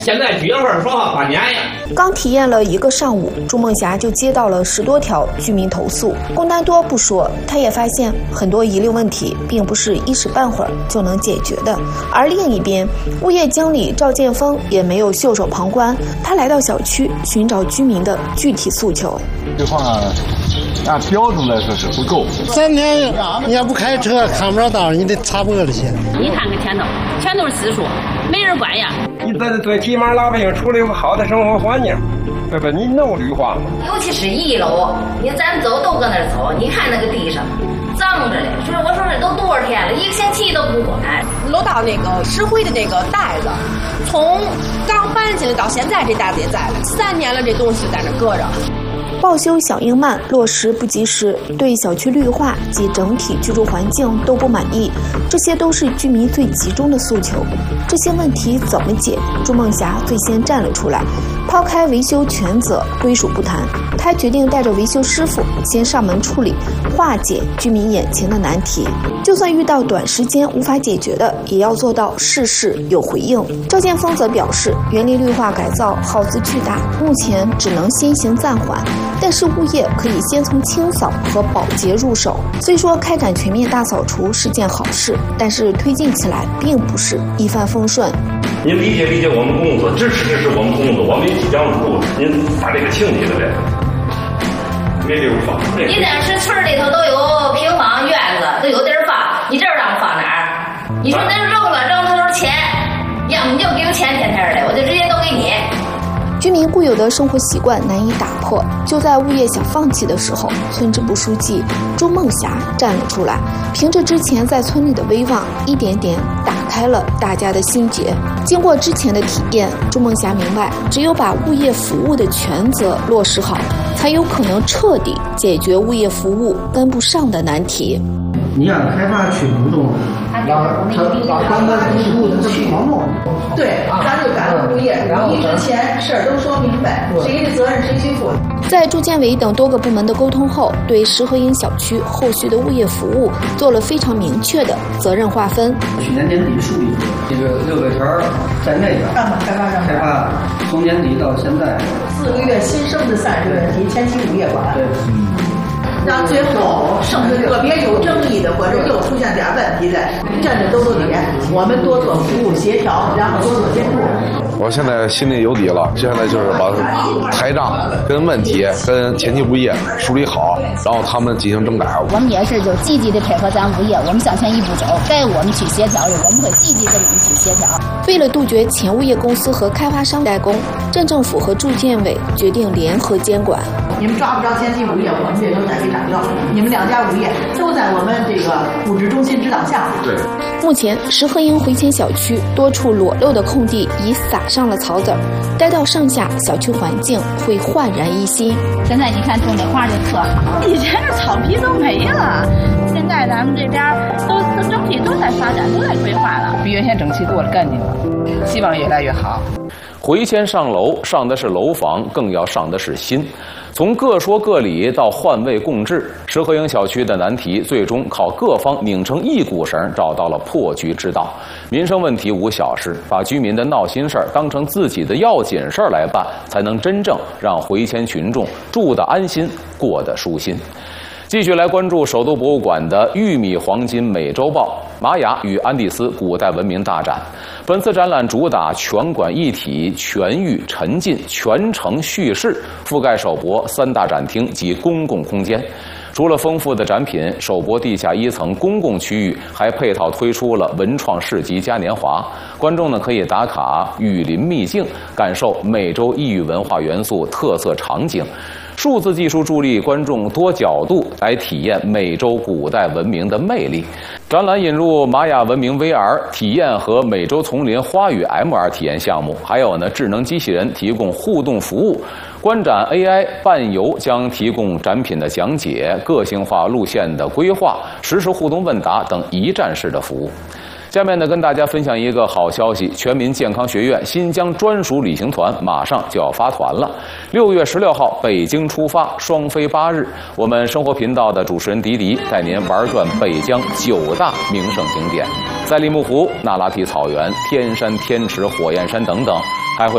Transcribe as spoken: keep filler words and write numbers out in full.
现在居委会说话半年呀。 刚体验了一个上午，朱梦霞就接到了十多条居民投诉。龚丹多不说，他也发现很多遗留问题并不是一时半会儿就能解决的。而另一边，物业经理赵建峰也没有袖手旁观，他来到小区寻找居民的具体诉求。 这话按标准来说是不够。 三年你要不开车看不着道，你得擦玻璃去。 你看看前头，全都是私塾，没人管呀。 你这最起码老百姓处理有个好的生活环境，对吧？你弄绿化嘛。 尤其是一楼，你咱走都搁那儿走，你看那个地上脏着嘞。说我说这都多少天了，一个星期都不管。 楼道那个石灰的那个袋子，从刚搬进来到现在，这袋子也在了，三年了，这东西在那搁着。 报修响应慢，落实不及时，对小区绿化及整体居住环境都不满意，这些都是居民最集中的诉求。这些问题怎么解？朱梦霞最先站了出来，抛开维修全责归属不谈，她决定带着维修师傅先上门处理，化解居民眼前的难题。就算遇到短时间无法解决的，也要做到事事有回应。赵建峰则表示，园林绿化改造耗资巨大，目前只能先行暂缓。但是物业可以先从清扫和保洁入手。虽说开展全面大扫除是件好事，但是推进起来并不是一帆风顺。 您理解理解我们工作，支持支持我们工作，我们一起讲入。您把这个情理了呗？没地方放。 你当时村里头都有平房院子，都有地儿放，你这儿让放哪儿？你说那扔了扔的都是钱，要么你就给我钱天天的，我就直接都给你。 居民固有的生活习惯难以打破，就在物业想放弃的时候，村支部书记朱梦霞站了出来，凭着之前在村里的威望，一点点打开了大家的心结。经过之前的体验，朱梦霞明白，只有把物业服务的权责落实好，才有可能彻底解决物业服务跟不上的难题。 你让开发区主动，让他把关关督促他去弄。 对，咱就赶物业，你之前事儿都说明白，谁的责任谁去负。 在住建委等多个部门的沟通后，对石河营小区后续的物业服务做了非常明确的责任划分。 去年年底梳理这个六个条在内的开发商开发，从年底到现在四个月新生的散水问题，前期物业管。 对，嗯。 让最后剩下个别有争议的或者又出现点问题的，站着兜兜底，我们多做服务协调，然后多做监督。 我现在心里有底了，接下来就是把台账跟问题跟前期物业梳理好，然后他们进行整改。 我们也是就积极的配合咱物业，我们向前一步走，该我们去协调的，我们会积极的跟你去协调。 为了杜绝前物业公司和开发商代工，镇政府和住建委决定联合监管。 你们抓不着前期物业，我们这都在给打掉。你们两家物业都在我们这个物质中心指导下。 对。 目前石河营回迁小区多处裸露的空地已撒上了草籽儿，待到盛夏，小区环境会焕然一新。 现在你看种的花就特好，以前的草皮都没了，现在咱们这边都都整体都在发展，都在规划了， 比原先整齐多了，干净了，希望越来越好。 回迁上楼，上的是楼房，更要上的是心。从各说各理到换位共治，石河营小区的难题最终靠各方拧成一股绳，找到了破局之道。民生问题无小事，把居民的闹心事儿当成自己的要紧事儿来办，才能真正让回迁群众住得安心，过得舒心。继续来关注首都博物馆的玉米黄金美洲豹玛雅与安第斯古代文明大展。本次展览主打全馆一体、全域沉浸、全程叙事，覆盖首博三大展厅及公共空间。除了丰富的展品，首博地下一层公共区域还配套推出了文创市集嘉年华，观众呢可以打卡雨林秘境，感受美洲异域文化元素特色场景。数字技术助力观众多角度来体验美洲古代文明的魅力。展览引入玛雅文明 V R 体验和美洲丛林花语 M R 体验项目，还有呢智能机器人提供互动服务。观展 A I 伴游将提供展品的讲解、个性化路线的规划、实时互动问答等一站式的服务。下面呢，跟大家分享一个好消息：全民健康学院新疆专属旅行团马上就要发团了。六月十六号北京出发，双飞八日。我们生活频道的主持人迪迪带您玩转北疆九大名胜景点，在利木湖、那拉提草原、天山、天池、火焰山等等。